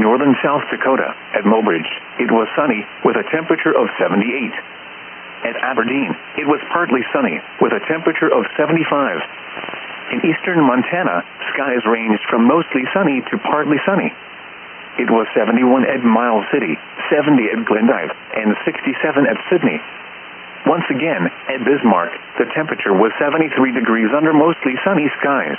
northern South Dakota, at Mobridge, it was sunny, with a temperature of 78. At Aberdeen, it was partly sunny, with a temperature of 75. In eastern Montana, skies ranged from mostly sunny to partly sunny. It was 71 at Miles City, 70 at Glendive, and 67 at Sydney. Once again, at Bismarck, the temperature was 73 degrees under mostly sunny skies.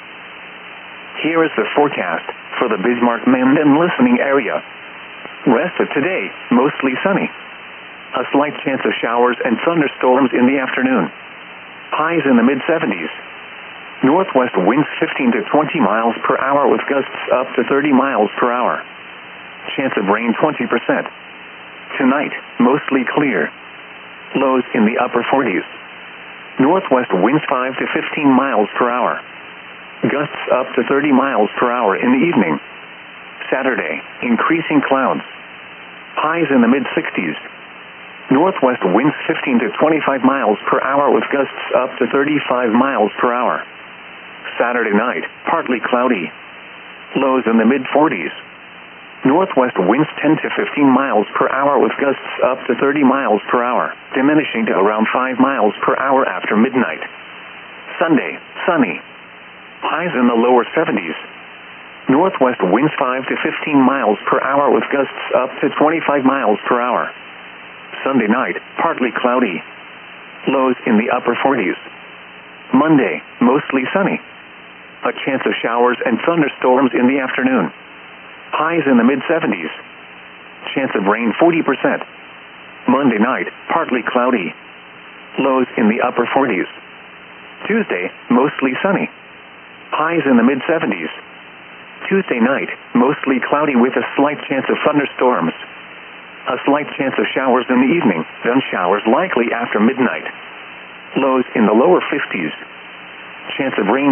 Here is the forecast for the Bismarck-Mandan listening area. Rest of today, mostly sunny. A slight chance of showers and thunderstorms in the afternoon. Highs in the mid-70s. Northwest winds 15 to 20 miles per hour with gusts up to 30 miles per hour. Chance of rain 20%. Tonight, mostly clear. Lows in the upper 40s. Northwest winds 5 to 15 miles per hour. Gusts up to 30 miles per hour in the evening. Saturday, increasing clouds. Highs in the mid-60s. Northwest winds 15 to 25 miles per hour with gusts up to 35 miles per hour. Saturday night, partly cloudy. Lows in the mid-40s. Northwest winds 10 to 15 miles per hour with gusts up to 30 miles per hour, diminishing to around 5 miles per hour after midnight. Sunday, sunny. Highs in the lower 70s. Northwest winds 5 to 15 miles per hour with gusts up to 25 miles per hour. Sunday night, partly cloudy. Lows in the upper 40s. Monday, mostly sunny. A chance of showers and thunderstorms in the afternoon. Highs in the mid-70s. Chance of rain 40%. Monday night, partly cloudy. Lows in the upper 40s. Tuesday, mostly sunny. Highs in the mid-70s. Tuesday night, mostly cloudy with a slight chance of thunderstorms. A slight chance of showers in the evening, then showers likely after midnight. Lows in the lower 50s. Chance of rain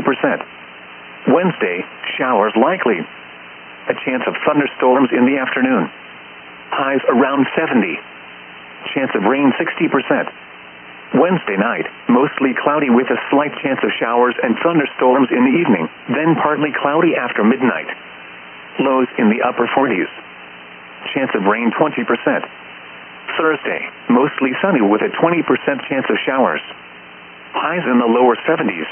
60%. Wednesday, showers likely. A chance of thunderstorms in the afternoon. Highs around 70. Chance of rain 60%. Wednesday night, mostly cloudy with a slight chance of showers and thunderstorms in the evening, then partly cloudy after midnight. Lows in the upper 40s. Chance of rain 20%. Thursday, mostly sunny with a 20% chance of showers. Highs in the lower 70s.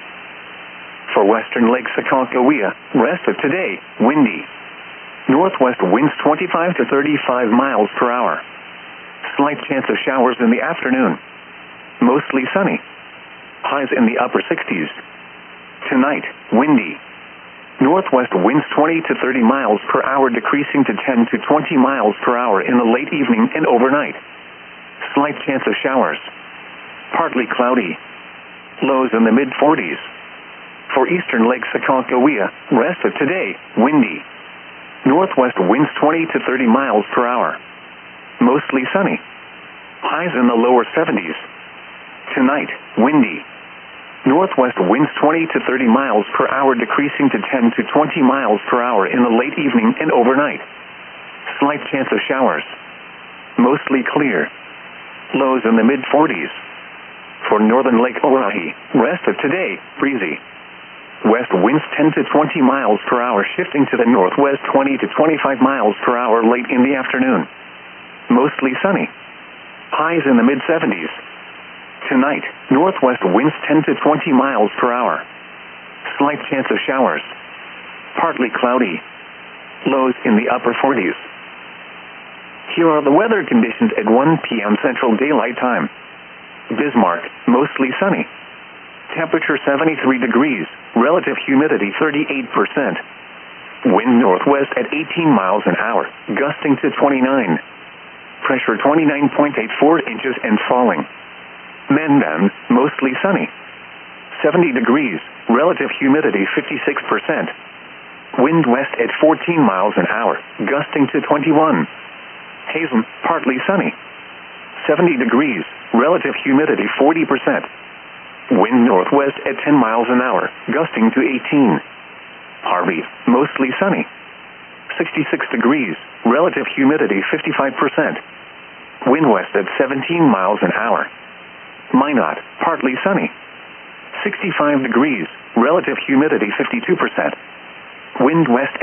For western Lake Sakalkawea, rest of today, windy. Northwest winds 25 to 35 miles per hour. Slight chance of showers in the afternoon. Mostly sunny. Highs in the upper 60s. Tonight, windy. Northwest winds 20 to 30 miles per hour decreasing to 10 to 20 miles per hour in the late evening and overnight. Slight chance of showers. Partly cloudy. Lows in the mid-40s. For eastern Lake Sakalkawea, rest of today, windy. Northwest winds 20 to 30 miles per hour. Mostly sunny. Highs in the lower 70s. Tonight, windy. Northwest winds 20 to 30 miles per hour decreasing to 10 to 20 miles per hour in the late evening and overnight. Slight chance of showers. Mostly clear. Lows in the mid-40s. For northern Lake Oahe, rest of today, breezy. West winds 10 to 20 miles per hour shifting to the northwest 20 to 25 miles per hour late in the afternoon. Mostly sunny. Highs in the mid-70s. Tonight, northwest winds 10 to 20 miles per hour. Slight chance of showers. Partly cloudy. Lows in the upper 40s. Here are the weather conditions at 1 p.m. Central Daylight Time. Bismarck, mostly sunny. Temperature 73 degrees, relative humidity 38%. Wind northwest at 18 miles an hour, gusting to 29. Pressure 29.84 inches and falling. Mandan, mostly sunny. 70 degrees, relative humidity 56%. Wind west at 14 miles an hour, gusting to 21. Hazen, partly sunny. 70 degrees, relative humidity 40%. Wind northwest at 10 miles an hour, gusting to 18. Harvey, mostly sunny. 66 degrees, relative humidity 55%. Wind west at 17 miles an hour. Minot, partly sunny. 65 degrees, relative humidity 52%. Wind west